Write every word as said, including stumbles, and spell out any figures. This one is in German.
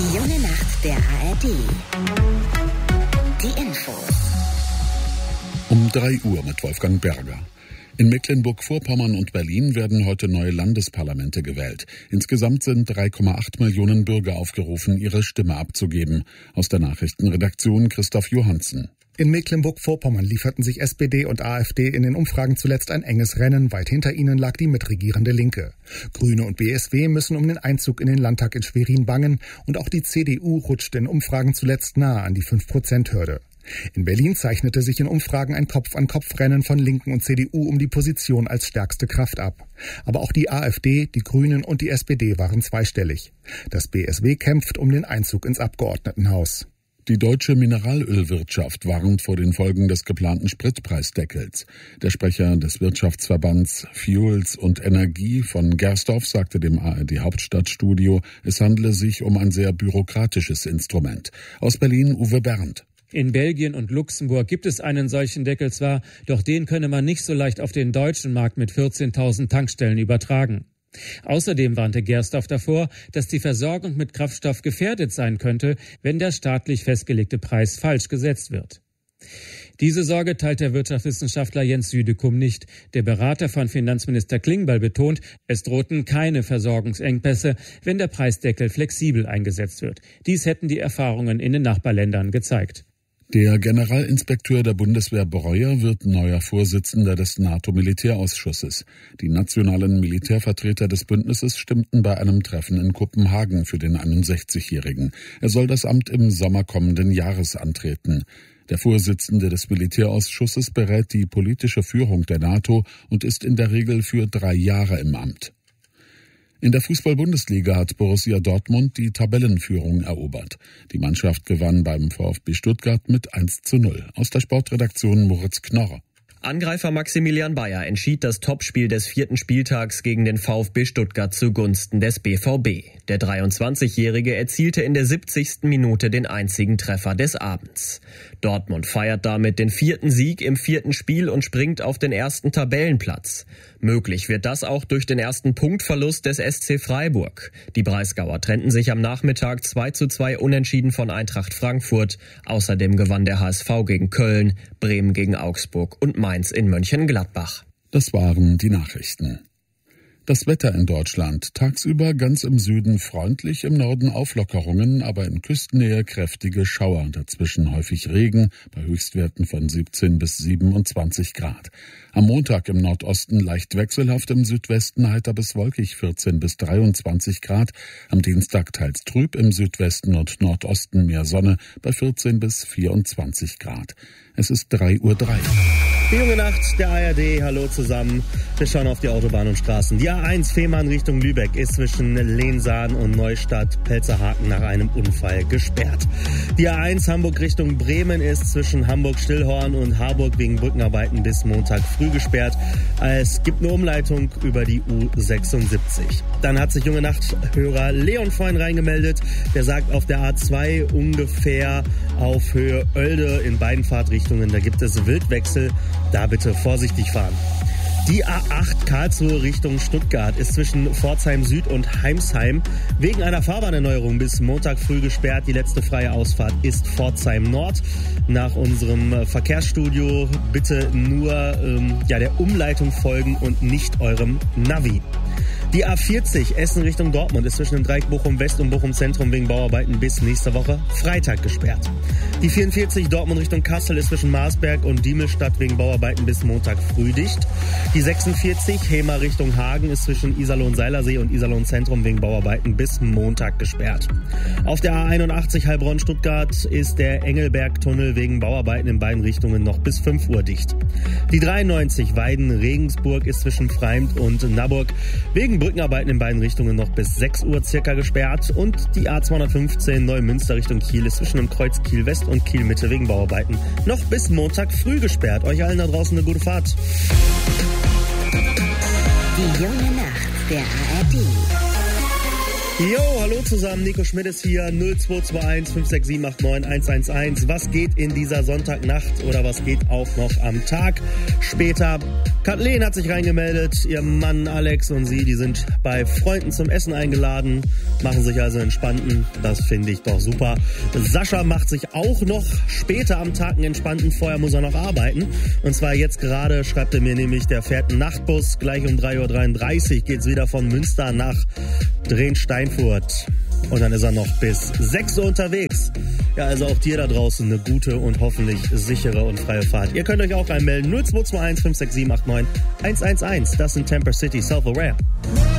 Die junge Nacht der A R D. Die Infos. Um drei Uhr mit Wolfgang Berger. In Mecklenburg-Vorpommern und Berlin werden heute neue Landesparlamente gewählt. Insgesamt sind drei Komma acht Millionen Bürger aufgerufen, ihre Stimme abzugeben. Aus der Nachrichtenredaktion Christoph Johansen. In Mecklenburg-Vorpommern lieferten sich S P D und AfD in den Umfragen zuletzt ein enges Rennen. Weit hinter ihnen lag die mitregierende Linke. Grüne und B S W müssen um den Einzug in den Landtag in Schwerin bangen. Und auch die C D U rutscht in Umfragen zuletzt nahe an die fünf Prozent Hürde. In Berlin zeichnete sich in Umfragen ein Kopf-an-Kopf-Rennen von Linken und C D U um die Position als stärkste Kraft ab. Aber auch die AfD, die Grünen und die S P D waren zweistellig. Das B S W kämpft um den Einzug ins Abgeordnetenhaus. Die deutsche Mineralölwirtschaft warnt vor den Folgen des geplanten Spritpreisdeckels. Der Sprecher des Wirtschaftsverbands Fuels und Energie von Gersdorf sagte dem A R D Hauptstadtstudio, es handle sich um ein sehr bürokratisches Instrument. Aus Berlin Uwe Bernd. In Belgien und Luxemburg gibt es einen solchen Deckel zwar, doch den könne man nicht so leicht auf den deutschen Markt mit vierzehntausend Tankstellen übertragen. Außerdem warnte Gersdorf davor, dass die Versorgung mit Kraftstoff gefährdet sein könnte, wenn der staatlich festgelegte Preis falsch gesetzt wird. Diese Sorge teilt der Wirtschaftswissenschaftler Jens Südekum nicht. Der Berater von Finanzminister Klingbeil betont, es drohten keine Versorgungsengpässe, wenn der Preisdeckel flexibel eingesetzt wird. Dies hätten die Erfahrungen in den Nachbarländern gezeigt. Der Generalinspekteur der Bundeswehr Breuer wird neuer Vorsitzender des NATO-Militärausschusses. Die nationalen Militärvertreter des Bündnisses stimmten bei einem Treffen in Kopenhagen für den einundsechzigjährigen. Er soll das Amt im Sommer kommenden Jahres antreten. Der Vorsitzende des Militärausschusses berät die politische Führung der NATO und ist in der Regel für drei Jahre im Amt. In der Fußball-Bundesliga hat Borussia Dortmund die Tabellenführung erobert. Die Mannschaft gewann beim VfB Stuttgart mit eins zu null. Aus der Sportredaktion Moritz Knorr. Angreifer Maximilian Bayer entschied das Topspiel des vierten Spieltags gegen den VfB Stuttgart zugunsten des B V B. Der dreiundzwanzigjährige erzielte in der siebzigsten Minute den einzigen Treffer des Abends. Dortmund feiert damit den vierten Sieg im vierten Spiel und springt auf den ersten Tabellenplatz. Möglich wird das auch durch den ersten Punktverlust des S C Freiburg. Die Breisgauer trennten sich am Nachmittag zwei zu zwei unentschieden von Eintracht Frankfurt. Außerdem gewann der H S V gegen Köln, Bremen gegen Augsburg und Mainz in Mönchengladbach. Das waren die Nachrichten. Das Wetter in Deutschland. Tagsüber ganz im Süden freundlich, im Norden Auflockerungen, aber in Küstennähe kräftige Schauer. Dazwischen häufig Regen, bei Höchstwerten von siebzehn bis siebenundzwanzig Grad. Am Montag im Nordosten leicht wechselhaft, im Südwesten heiter bis wolkig, vierzehn bis dreiundzwanzig Grad. Am Dienstag teils trüb, im Südwesten und Nordosten mehr Sonne, bei vierzehn bis vierundzwanzig Grad. Es ist drei Uhr drei. Die junge Nacht der A R D, hallo zusammen. Wir schauen auf die Autobahn und Straßen. Die A eins Fehmarn Richtung Lübeck ist zwischen Lehnsaan und Neustadt-Pelzerhaken nach einem Unfall gesperrt. Die A eins Hamburg Richtung Bremen ist zwischen Hamburg-Stillhorn und Harburg wegen Brückenarbeiten bis Montag früh gesperrt. Es gibt eine Umleitung über die U sechsundsiebzig. Dann hat sich junge Nachthörer Leon vorhin reingemeldet. Der sagt, auf der A zwei ungefähr auf Höhe Oelde in beiden Fahrtrichtungen, da gibt es Wildwechsel. Da bitte vorsichtig fahren. Die A acht Karlsruhe Richtung Stuttgart ist zwischen Pforzheim Süd und Heimsheim wegen einer Fahrbahnerneuerung bis Montag früh gesperrt. Die letzte freie Ausfahrt ist Pforzheim Nord. Nach unserem Verkehrsstudio bitte nur ähm, ja, der Umleitung folgen und nicht eurem Navi. Die A vierzig Essen Richtung Dortmund ist zwischen dem Dreieck Bochum West und Bochum Zentrum wegen Bauarbeiten bis nächste Woche Freitag gesperrt. Die vierundvierzig Dortmund Richtung Kassel ist zwischen Marsberg und Diemelstadt wegen Bauarbeiten bis Montag früh dicht. Die sechsundvierzig Hema Richtung Hagen ist zwischen Iserlohn-Seilersee und Iserlohn-Zentrum wegen Bauarbeiten bis Montag gesperrt. Auf der A einundachtzig Heilbronn-Stuttgart ist der Engelberg-Tunnel wegen Bauarbeiten in beiden Richtungen noch bis fünf Uhr dicht. Die dreiundneunzig Weiden-Regensburg ist zwischen Freimt und Naburg wegen Brückenarbeiten in beiden Richtungen noch bis sechs Uhr circa gesperrt. Und die A zweihundertfünfzehn Neumünster Richtung Kiel ist zwischen dem Kreuz Kiel West und Kiel Mitte wegen Bauarbeiten noch bis Montag früh gesperrt. Euch allen da draußen eine gute Fahrt. Die junge Nacht der A R D. Jo, hallo zusammen, Nico Schmidt ist hier, null zwei zwei eins fünf sechs sieben acht neun eins eins eins. Was geht in dieser Sonntagnacht oder was geht auch noch am Tag? Später, Kathleen hat sich reingemeldet, ihr Mann Alex und sie, die sind bei Freunden zum Essen eingeladen, machen sich also entspannten, das finde ich doch super. Sascha macht sich auch noch später am Tag einen entspannten, vorher muss er noch arbeiten. Und zwar jetzt gerade, schreibt er mir nämlich, der fährt einen Nachtbus, gleich um drei Uhr dreiunddreißig geht's wieder von Münster nach Drehn-Steinfurt. Und dann ist er noch bis sechs Uhr unterwegs. Ja, also auch dir da draußen eine gute und hoffentlich sichere und freie Fahrt. Ihr könnt euch auch einmelden. null zwei zwei eins fünf sechs sieben acht neun eins eins eins. Das sind Temper City Self-Aware.